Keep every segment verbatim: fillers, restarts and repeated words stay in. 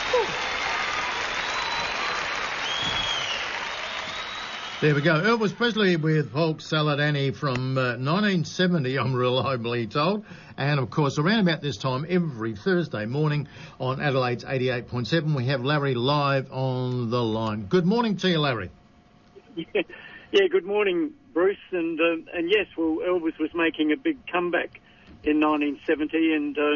There we go. Elvis Presley with Polk Salad Annie from uh, nineteen seventy, I'm reliably told. And, of course, around about this time, every Thursday morning on Adelaide's eighty-eight point seven, we have Larry live on the line. Good morning to you, Larry. Yeah, yeah good morning, Bruce. And, uh, and yes, well, Elvis was making a big comeback in nineteen seventy and uh,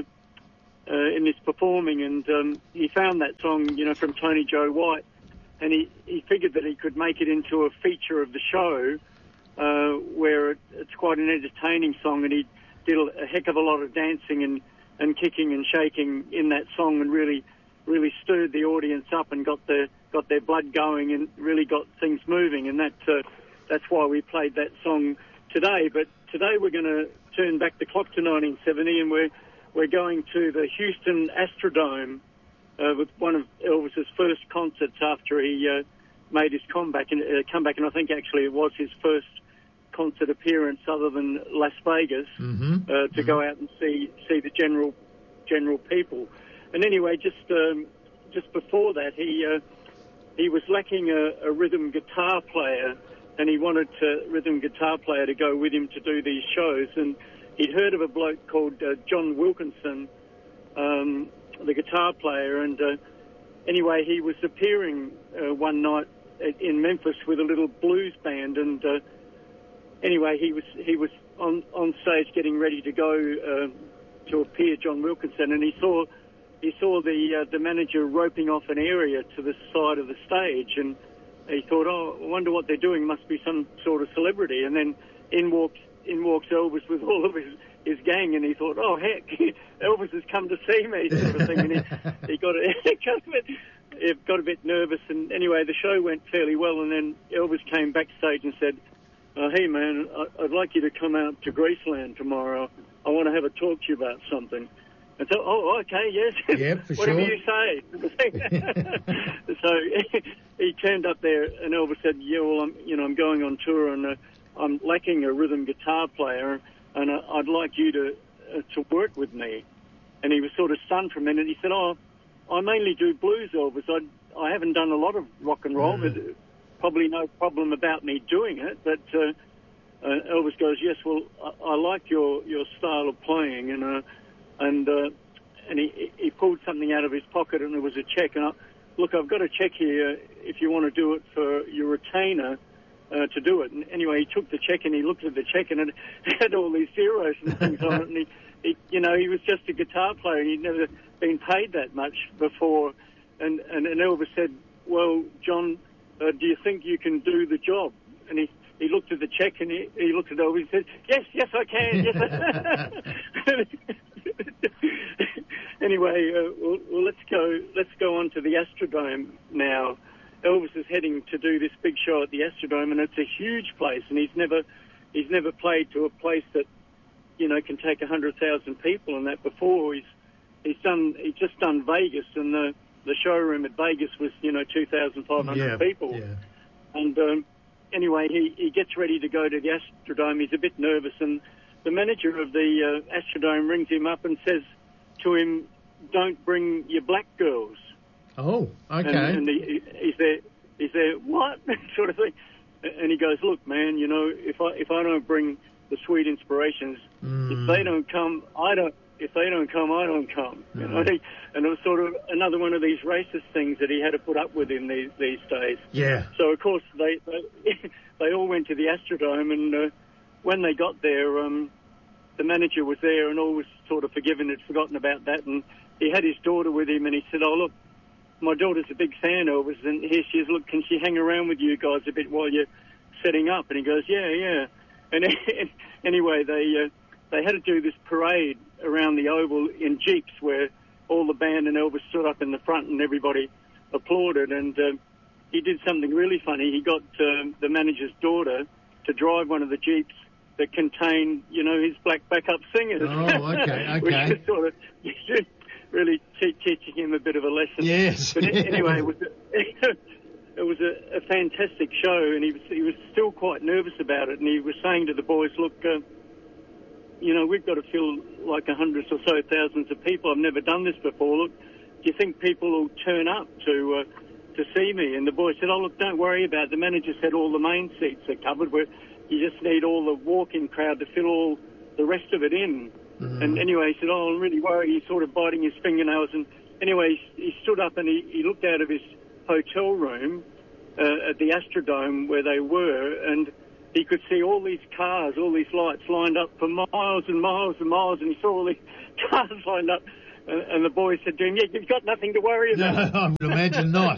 uh, in his performing. And um, he found that song, you know, from Tony Joe White. And he, he figured that he could make it into a feature of the show uh, where it, it's quite an entertaining song, and he did a heck of a lot of dancing and, and kicking and shaking in that song, and really really stirred the audience up and got the got their blood going and really got things moving. And that uh, that's why we played that song today. But today we're going to turn back the clock to nineteen seventy, and we're we're going to the Houston Astrodome. Uh, with one of Elvis's first concerts after he uh, made his comeback, and, uh, comeback, and I think actually it was his first concert appearance other than Las Vegas, mm-hmm. uh, to mm-hmm. go out and see see the general general people. And anyway, just um, just before that, he uh, he was lacking a, a rhythm guitar player, and he wanted a rhythm guitar player to go with him to do these shows. And he'd heard of a bloke called uh, John Wilkinson, Um, the guitar player, and uh, anyway, he was appearing uh, one night in Memphis with a little blues band, and uh, anyway, he was he was on on stage getting ready to go uh, to appear, John Wilkinson, and he saw he saw the uh, the manager roping off an area to the side of the stage, and he thought, oh, I wonder what they're doing. Must be some sort of celebrity. And then in walks in walks Elvis with all of his. his gang, and he thought, oh, heck, Elvis has come to see me, sort of thing. And he, he got, a, got, a bit, he got a bit nervous. And anyway, the show went fairly well, and then Elvis came backstage and said, oh, hey, man, I'd like you to come out to Graceland tomorrow. I want to have a talk to you about something. And so, oh, okay, yes. Yep, for Whatever sure. you say. So he turned up there, and Elvis said, yeah, well, I'm, you know, I'm going on tour, and uh, I'm lacking a rhythm guitar player, and uh, I'd like you to uh, to work with me. And he was sort of stunned for a minute. He said, oh, I mainly do blues, Elvis. I, I haven't done a lot of rock and roll, Mm. but probably no problem about me doing it. But uh, uh, Elvis goes, yes, well, I, I like your, your style of playing. And uh, and uh, and he, he pulled something out of his pocket, and there was a check. And I, look, I've got a check here if you want to do it for your retainer. Uh, to do it. And anyway, he took the check and he looked at the check, and it had all these zeros and things on it. And he, he, you know, he was just a guitar player, and he'd never been paid that much before. And, and, and Elvis said, well, John, uh, do you think you can do the job? And he, he looked at the check, and he, he looked at Elvis and said, yes, yes, I can. Yes. Anyway, uh, well, well, let's go, let's go on to the Astrodome now. Elvis is heading to do this big show at the Astrodome, and it's a huge place, and he's never he's never played to a place that, you know, can take one hundred thousand people and that before. He's he's done he's just done Vegas, and the the showroom at Vegas was, you know, two thousand five hundred yeah, people. Yeah. And um, anyway, he, he gets ready to go to the Astrodome. He's a bit nervous, and the manager of the uh, Astrodome rings him up and says to him, don't bring your black girls. Oh, okay. And, and he, he's there, he's there, what? sort of thing. And he goes, look, man, you know, if I if I don't bring the Sweet Inspirations, mm. if they don't come, I don't. If they don't come, I don't come. You know? Mm. And it was sort of another one of these racist things that he had to put up with in these these days. Yeah. So of course they they, they all went to the Astrodome, and uh, when they got there, um, the manager was there, and all was sort of forgiven, had forgotten about that, and he had his daughter with him, and he said, oh, look, my daughter's a big fan, Elvis, and here she is. Look, can she hang around with you guys a bit while you're setting up? And he goes, yeah, yeah. And anyway, they uh, they had to do this parade around the Oval in jeeps where all the band and Elvis stood up in the front and everybody applauded. And uh, he did something really funny. He got uh, the manager's daughter to drive one of the jeeps that contained, you know, his black backup singers. Oh, okay, okay. Which is sort of really te- teaching him a bit of a lesson. Yes. But anyway, it was a, it was a, a fantastic show, and he was he was still quite nervous about it. And he was saying to the boys, "Look, uh, you know, we've got to fill like hundreds or so thousands of people. I've never done this before. Look, do you think people will turn up to uh, to see me? And the boy said, oh, look, don't worry about it. The manager said all the main seats are covered. Where you just need all the walk-in crowd to fill all the rest of it in. Mm. And anyway, he said, oh, I'm really worried. He's sort of biting his fingernails. And anyway, he, he stood up and he, he looked out of his hotel room uh, at the Astrodome where they were, and he could see all these cars, all these lights lined up for miles and miles and miles, and he saw all these cars lined up. And, and the boy said to him, yeah, you've got nothing to worry about. No, I would imagine not.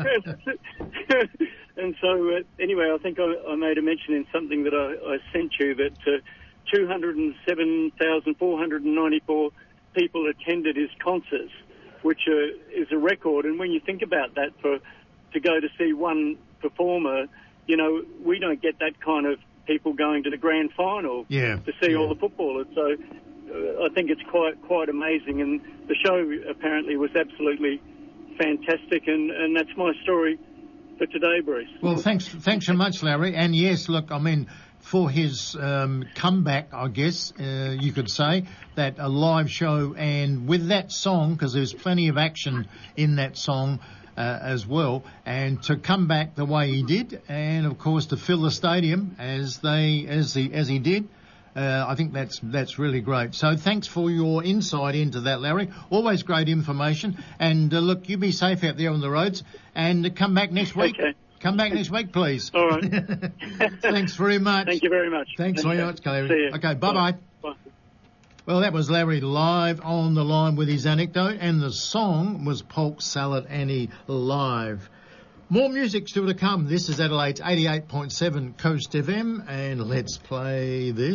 And so, uh, anyway, I think I, I made a mention in something that I, I sent you that uh, two hundred seven thousand four hundred ninety-four people attended his concerts, which uh, is a record. And when you think about that, for to go to see one performer, you know, we don't get that kind of people going to the grand final yeah, to see yeah. all the footballers. So uh, I think it's quite quite amazing. And the show apparently was absolutely fantastic. And, and that's my story for today, Bruce. Well, thanks thanks so much, Larry. And yes, look, I mean, for his um, comeback, I guess uh, you could say, that a live show, and with that song, because there's plenty of action in that song uh, as well, and to come back the way he did, and of course to fill the stadium as they as he as he did. Uh, I think that's that's really great. So thanks for your insight into that, Larry. Always great information. And uh, look, you be safe out there on the roads, and uh, come back next week. Okay. Come back next week, please. All right. Thanks very much. Thank you very much. Thanks very much, Larry. See you. Okay, bye-bye. Bye. Well, that was Larry live on the line with his anecdote, and the song was Polk Salad Annie live. More music still to come. This is Adelaide's eighty-eight point seven Coast F M, and let's play this.